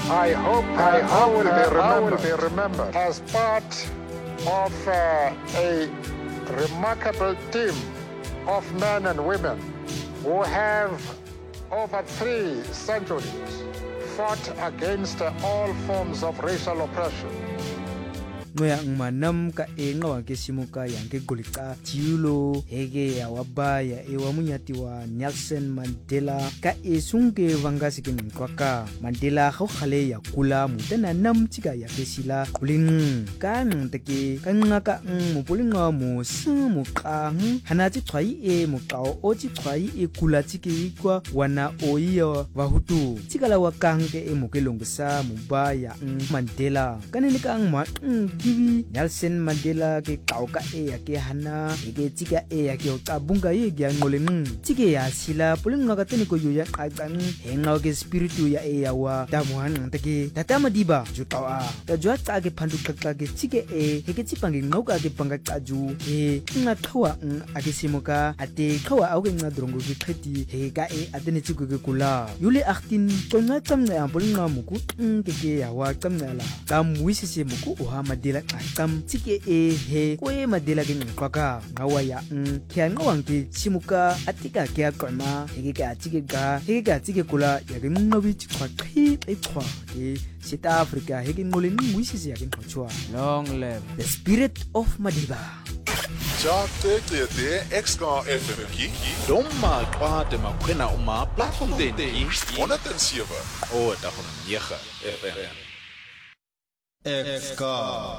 I hope will be remembered as part of a remarkable team of men and women who have over 3 centuries fought against all forms of racial oppression. Ngoya ngmanam ka enga ke simuka yang ke golika jiulo hege ya wabaya munyati wa Nelson Mandela ka esunge vangasi ke nkwaka Mandela go khale ya kula mutana nam tika ya kesila kulin ka nteke ka ngaka mopolinga mo simu ka hanati tshwai mokao o tshwai kula tike kwa wana oiya vahutu tikala wa kange mokelongsa mubaya Mandela kanene ka ngma Kiwi Nelson Mandela ke kauka ya ke hana ke tika ya ke kabunga ye ya ngoleng tike ya sila pulinga ka tene ko ya qaqang henga ke spiritu ya wa damuhan take tatama diba jutawa ka jwa tsa ke phandu ka ke tike ke tsipange ngoka ke panga qaju nga qhawa ake simoka ate qhawa au ke ngadrongo ke khati ka atene tsiko ke kula yule 18 tsona tsamna pulinga muku ke ya wa tsamnala ka muisise muku o ha Mandela qam tike he kwe Mandela ke nqaka ngawa ya kya ngawang ke chimuka atika ke aqama ke tike kula ya ke nqabi tshwa qhwa ke South Africa he ke ngole ngwisisi ya ke nqachwa long live the spirit of Madiba Chate Exka FM ki Doma kwate makwena uma platform den 107 o ta 9 FM Exka